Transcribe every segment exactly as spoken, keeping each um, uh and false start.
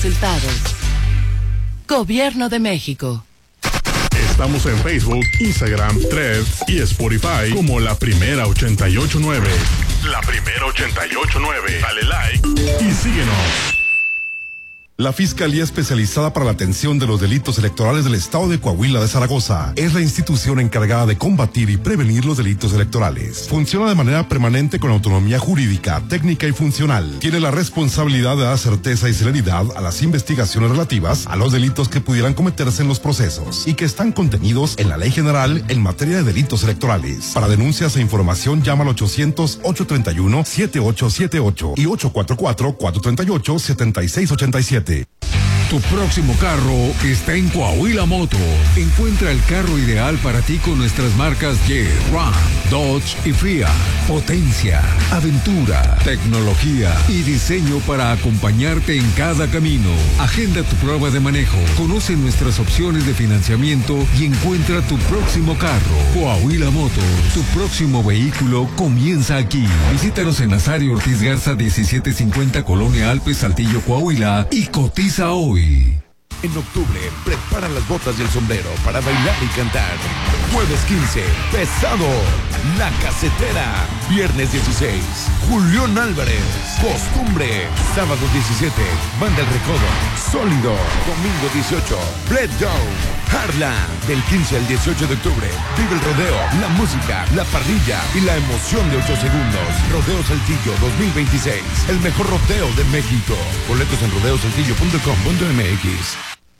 Resultados. Gobierno de México. Estamos en Facebook, Instagram, Threads y Spotify como La Primera ochenta y ocho nueve. La Primera ochenta y ocho nueve. Dale like y síguenos. La Fiscalía Especializada para la Atención de los Delitos Electorales del Estado de Coahuila de Zaragoza es la institución encargada de combatir y prevenir los delitos electorales. Funciona de manera permanente con autonomía jurídica, técnica y funcional. Tiene la responsabilidad de dar certeza y celeridad a las investigaciones relativas a los delitos que pudieran cometerse en los procesos y que están contenidos en la Ley General en materia de delitos electorales. Para denuncias e información llama al ochocientos, ochocientos treinta y uno, setenta y ocho setenta y ocho y ochocientos cuarenta y cuatro, cuatrocientos treinta y ocho, setenta y seis ochenta y siete. Tu próximo carro está en Coahuila Moto. Encuentra el carro ideal para ti con nuestras marcas Jeep, Ram, Dodge y Fiat. Potencia, aventura, tecnología y diseño para acompañarte en cada camino. Agenda tu prueba de manejo. Conoce nuestras opciones de financiamiento y encuentra tu próximo carro. Coahuila Moto. Tu próximo vehículo comienza aquí. Visítanos en Nazario Ortiz Garza diecisiete cincuenta Colonia Alpes, Saltillo, Coahuila y cotiza hoy. En octubre, prepara las botas y el sombrero para bailar y cantar. Jueves quince, Pesado, La Casetera. Viernes dieciséis, Julián Álvarez, Costumbre. Sábado diecisiete, Banda El Recodo, Sólido. Domingo dieciocho, Bread Down, Harlan. Del quince al dieciocho de octubre, vive el rodeo, la música, la parrilla y la emoción de ocho segundos. Rodeo Saltillo dos mil veintiséis, el mejor rodeo de México. Boletos en rodeo saltillo punto com punto m x.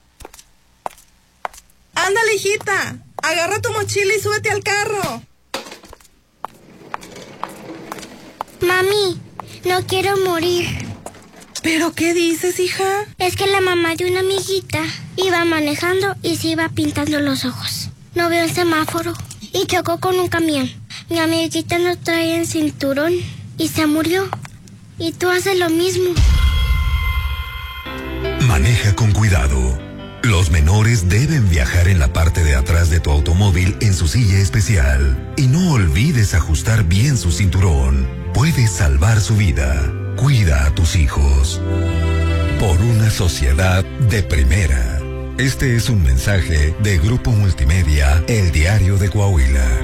Ándale, hijita, agarra tu mochila y súbete al carro. Mami, no quiero morir. ¿Pero qué dices, hija? Es que la mamá de una amiguita iba manejando y se iba pintando los ojos. No vio el semáforo y chocó con un camión. Mi amiguita no traía el cinturón y se murió. Y tú haces lo mismo. Maneja con cuidado. Los menores deben viajar en la parte de atrás de tu automóvil en su silla especial. Y no olvides ajustar bien su cinturón. Puedes salvar su vida. Cuida a tus hijos. Por una sociedad de primera. Este es un mensaje de Grupo Multimedia, El Diario de Coahuila.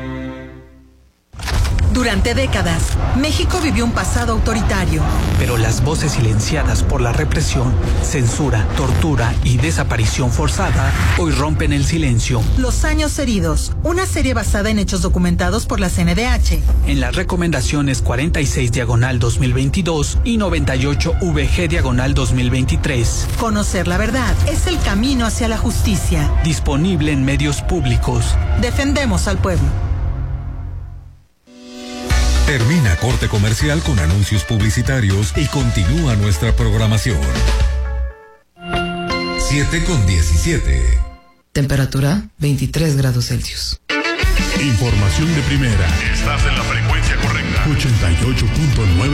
Durante décadas, México vivió un pasado autoritario. Pero las voces silenciadas por la represión, censura, tortura y desaparición forzada hoy rompen el silencio. Los años heridos, una serie basada en hechos documentados por la C N D H. En las recomendaciones cuarenta y seis diagonal dos mil veintidós y noventa y ocho V G diagonal dos mil veintitrés. Conocer la verdad es el camino hacia la justicia. Disponible en medios públicos. Defendemos al pueblo. Termina corte comercial con anuncios publicitarios y continúa nuestra programación. siete con diecisiete. Temperatura veintitrés grados Celsius. Información de primera. Estás en la frecuencia correcta. ochenta y ocho punto nueve.